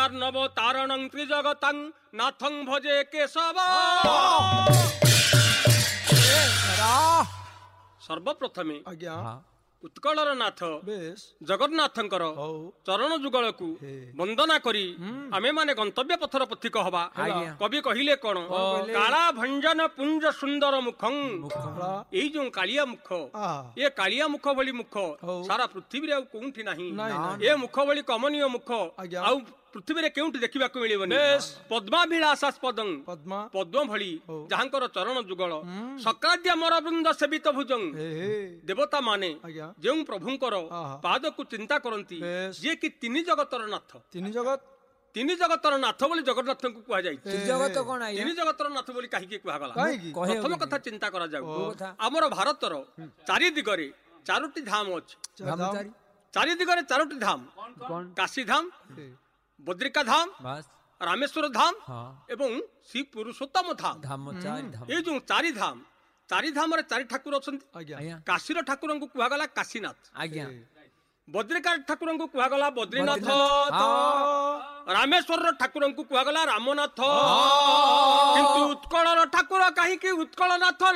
ଜନାର୍ଣ୍ଣବ ତାରଣଂ ତ୍ରିଜଗତଂ ନାଥଂ ଭଜେ କେଶବ। ସର୍ବପ୍ରଥମେ ଆଜ୍ଞା ଉତ୍କଳର ନାଥ ବେଶ ଜଗନ୍ନାଥଙ୍କର ହଉ ଚରଣ ଯୁଗଳକୁ ବନ୍ଦନା କରି ଆମେ ମାନେ ଗନ୍ତବ୍ୟ ପଥର ପଥିକ ହବା। କବି କହିଲେ କଣ? କାଳା ଭଞ୍ଜନ ପୁଞ୍ଜ ସୁନ୍ଦର ମୁଖଂ। ଏଇ ଯୋଉ କାଳିଆ ମୁଖ, ଏ କାଳିଆ ମୁଖ ଭଳି ମୁଖ ସାରା ପୃଥିବୀରେ ଆଉ କୋଉଠି ନାହିଁ। ଏ ମୁଖ ଭଳି କମନୀୟ ମୁଖ ଆଉ ପୃଥିବୀରେ କେଉଁଠି ଦେଖିବାକୁ ମିଳିବନି। ପଦ୍ମାଭିଳାଷାସ୍ପଦଂ, ପଦ୍ମ ଭଳି ଯାହାଙ୍କର ଚରଣ ଯୁଗଳ, ସକାଦ୍ୟ ମରବୃନ୍ଦ ସେବିତ ଭୁଜଂ। ଦେବତା ମାନେ ଯେଉଁ ପ୍ରଭୁଙ୍କର ପାଦକୁ ଚିନ୍ତା କରନ୍ତି, ଯିଏ କି ତିନି ଜଗତର ନାଥ। ତିନି ଜଗତର ନାଥ ବୋଲି ଜଗନ୍ନାଥଙ୍କୁ କୁହାଯାଇଛି। ତିନି ଜଗତର ନାଥ ବୋଲି କାହିଁକି କୁହାଗଲା? ପ୍ରଥମ କଥା ଚିନ୍ତା କରାଯାଉ, ଆମର ଭାରତର ଚାରି ଦିଗରେ ଚାରୋଟି ଧାମ ଅଛି। ଚାରି ଦିଗରେ ଚାରୋଟି ଧାମ, କାଶୀ ଧାମ, ବଦ୍ରିକା ଧାମ, ରାମେଶ୍ୱର ଧାମ ଏବଂ ଶ୍ରୀ ପୁରୁଷୋତ୍ତମ ଧାମ। ଏଇ ଯୋଉ ଚାରି ଧାମରେ ଚାରି ଠାକୁର ଅଛନ୍ତି। କାଶୀର ଠାକୁରଙ୍କୁ କୁହାଗଲା କାଶୀନାଥ, ବଦ୍ରିକା ଠାକୁରଙ୍କୁ କୁହାଗଲା ବଦ୍ରିନାଥ, ରାମେଶ୍ୱରର ଠାକୁରଙ୍କୁ କୁହାଗଲା ରାମନାଥ। କିନ୍ତୁ ଉତ୍କଳର ଠାକୁର କାହିଁକି ଉତ୍କଳନାଥ